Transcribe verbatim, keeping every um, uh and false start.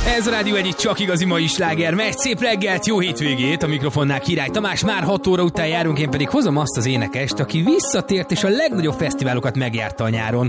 Ez a Rádió egyik csak igazi mai sláger. Megy, szép reggelt, jó hétvégét, a mikrofonnál Király Tamás, már hat óra után járunk, én pedig hozom azt az énekest, aki visszatért és a legnagyobb fesztiválokat megjárta a nyáron.